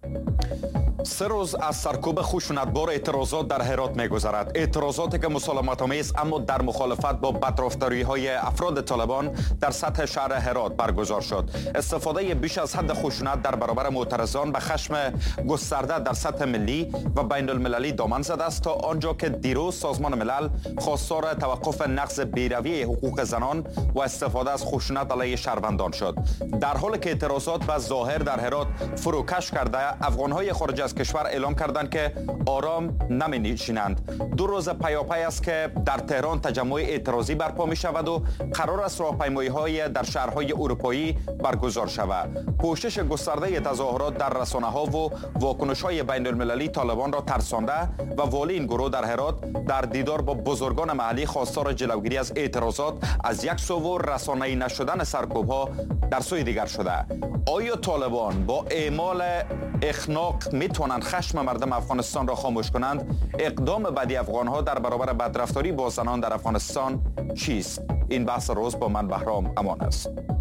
سه روز از سرکوب خشونتبار اعتراضات در هرات می‌گذرد. اعتراضاتی که مسالمت‌آمیز اما در مخالفت با بدرفتاری‌های افراد طالبان در سطح شهر هرات برگزار شد. استفاده بیش از حد خشونت در برابر معترضان به خشم گسترده در سطح ملی و بین المللی دامن زده است تا آنجا که دیروز سازمان ملل خواستار توقف نقض بیروی حقوق زنان و استفاده از خشونت علیه شهروندان شد. در حالی که اعتراضات به ظاهر در هرات فروکش کرده، افغان‌های خارج از کشور اعلام کردند که آرام نمی‌نشینند. 2 روز پیاپی است که در تهران تجمع اعتراضی برپا می شود و قرار است راهپیمایی‌های در شهرهای اروپایی برگزار شود. پوشش گسترده تظاهرات در رسانه‌ها و واکنش‌های بین المللی طالبان را ترسانده و والی این گروه در هرات در دیدار با بزرگان محلی خواستار جلوگیری از اعتراضات از یک سو و رسانه‌ای نشدن سرکوب‌ها در سوی دیگر شده. آیا طالبان با اعمال اخناق میتونند خشم مردم افغانستان را خاموش کنند؟ اقدام بعدی افغان‌ها در برابر بدرفتاری با زنان در افغانستان چیست؟ این بحث روز با من بهرام امان است.